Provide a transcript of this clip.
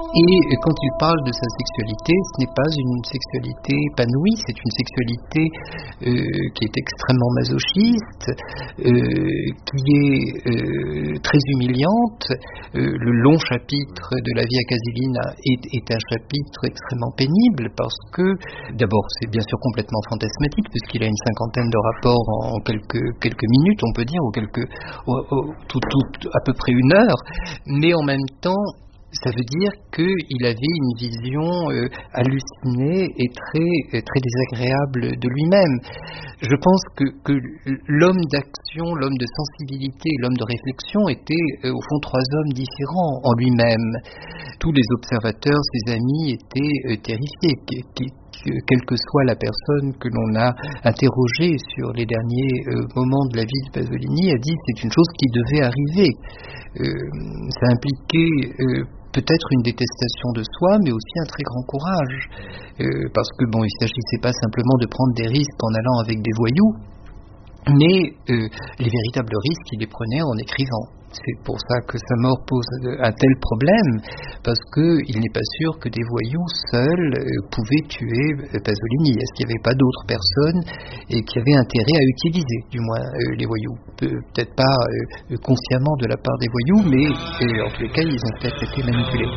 Et quand il parle de sa sexualité, ce n'est pas une sexualité épanouie, c'est une sexualité qui est extrêmement masochiste, qui est très humiliante. Le long chapitre de la vie à Casilina est un chapitre extrêmement pénible parce que, d'abord, c'est bien sûr complètement fantasmatique puisqu'il a une cinquantaine de rapports en quelques minutes, on peut dire, ou à peu près une heure, mais en même temps, ça veut dire qu'il avait une vision hallucinée et très désagréable de lui-même. Je pense que l'homme d'action, l'homme de sensibilité, l'homme de réflexion étaient au fond trois hommes différents en lui-même. Tous les observateurs, ses amis, étaient terrifiés. Quelle que soit la personne que l'on a interrogée sur les derniers moments de la vie de Pasolini, a dit que c'est une chose qui devait arriver. Ça impliquait peut-être une détestation de soi, mais aussi un très grand courage, parce que il ne s'agissait pas simplement de prendre des risques en allant avec des voyous, mais les véritables risques, il les prenait en écrivant. C'est pour ça que sa mort pose un tel problème, parce qu'il n'est pas sûr que des voyous seuls pouvaient tuer Pasolini. Est-ce qu'il n'y avait pas d'autres personnes qui avaient intérêt à utiliser, du moins, les voyous? Peut-être pas consciemment de la part des voyous, mais en tous les cas, ils ont peut-être été manipulés.